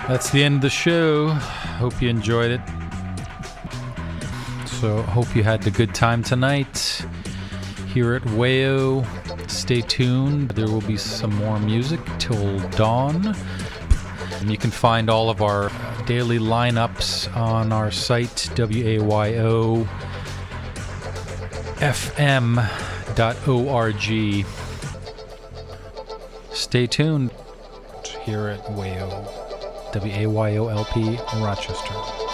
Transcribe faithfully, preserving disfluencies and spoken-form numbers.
That's the end of the show. Hope you enjoyed it. So, hope you had a good time tonight here at Wayo. Stay tuned. There will be some more music till dawn. And you can find all of our daily lineups on our site, W A Y O F M dot org. Stay tuned here at Wayo, W A Y O L P, Rochester.